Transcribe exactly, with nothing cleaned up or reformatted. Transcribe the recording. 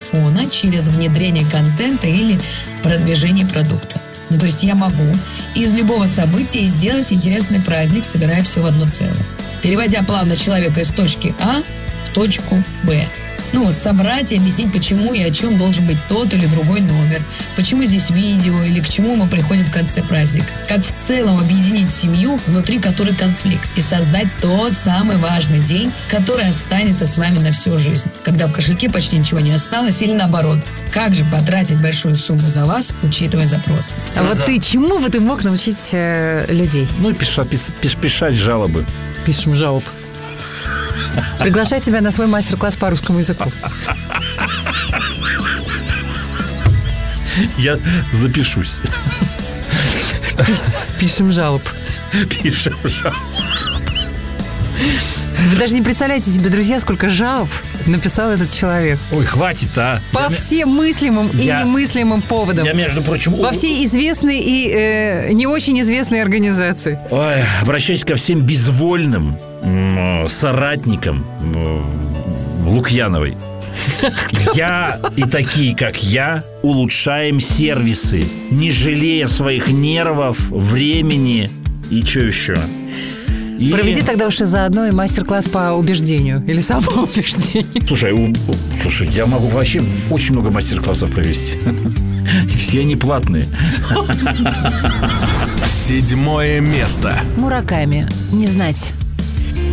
фона через внедрение контента или продвижение продукта. Ну, то есть я могу из любого события сделать интересный праздник, собирая все в одно целое. Переводя плавно человека из точки А в точку Б. Ну вот, собрать и объяснить, почему и о чем должен быть тот или другой номер, почему здесь видео или к чему мы приходим в конце праздника. Как в целом объединить семью, внутри которой конфликт, и создать тот самый важный день, который останется с вами на всю жизнь, когда в кошельке почти ничего не осталось, или наоборот. Как же потратить большую сумму за вас, учитывая запросы? А вот ты чему бы ты мог научить э, людей? Ну, пиша, пис, пиш, писать жалобы. Пишем жалоб. Приглашать тебя на свой мастер-класс по русскому языку. Я запишусь. Пишем жалоб. Пишем жалоб. Вы даже не представляете себе, друзья, сколько жалоб написал этот человек. Ой, хватит, а. По я всем мыслимым я... и немыслимым поводам. Я, между прочим... Во все известные и э, не очень известные организации. Ой, обращаюсь ко всем безвольным м- соратникам м- Лукьяновой. Я и такие, как я, улучшаем сервисы, не жалея своих нервов, времени и что еще. И... Проведи тогда уж и заодно и мастер-класс по убеждению или самоубеждению. Слушай, у... слушай, я могу вообще очень много мастер-классов провести. И все они платные. Седьмое место. Мураками. Не знать,